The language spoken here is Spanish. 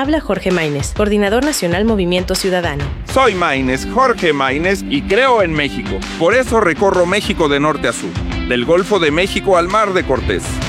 Habla Jorge Maínez, Coordinador Nacional Movimiento Ciudadano. Soy Maínez, Jorge Maínez, y creo en México. Por eso recorro México de norte a sur, del Golfo de México al Mar de Cortés.